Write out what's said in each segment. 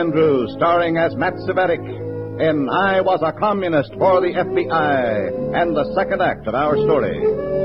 Andrews, starring as Matt Cvetic in I Was a Communist for the FBI, and the second act of our story.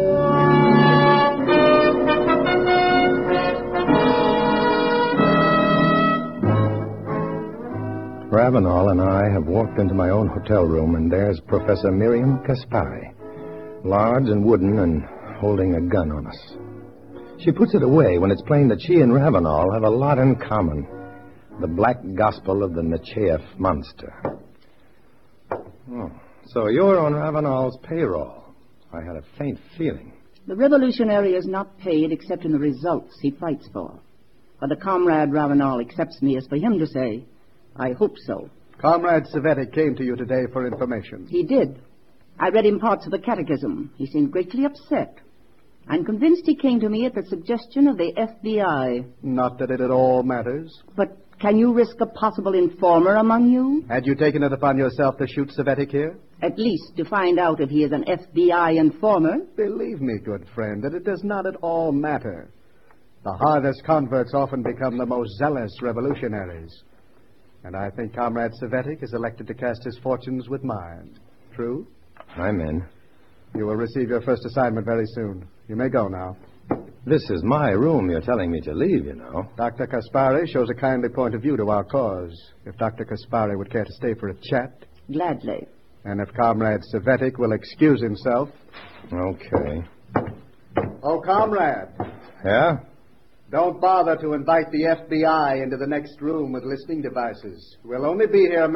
Ravenel and I have walked into my own hotel room, and there's Professor Miriam Caspari, large and wooden and holding a gun on us. She puts it away when it's plain that she and Ravenel have a lot in common. The black gospel of the Nechayev monster. Oh, so you're on Ravenel's payroll. I had a faint feeling. The revolutionary is not paid except in the results he fights for. Whether Comrade Ravenel accepts me is for him to say. I hope so. Comrade Cvetic came to you today for information. He did. I read him parts of the catechism. He seemed greatly upset. I'm convinced he came to me at the suggestion of the FBI. Not that it at all matters. But can you risk a possible informer among you? Had you taken it upon yourself to shoot Cvetic here? At least to find out if he is an FBI informer. Believe me, good friend, that it does not at all matter. The hardest converts often become the most zealous revolutionaries. And I think Comrade Cvetic is elected to cast his fortunes with mine. True? I'm in. You will receive your first assignment very soon. You may go now. This is my room. You're telling me to leave, you know. Dr. Caspari shows a kindly point of view to our cause. If Dr. Caspari would care to stay for a chat. Gladly. And if Comrade Cvetic will excuse himself. Okay. Oh, Comrade. Yeah? Don't bother to invite the FBI into the next room with listening devices. We'll only be here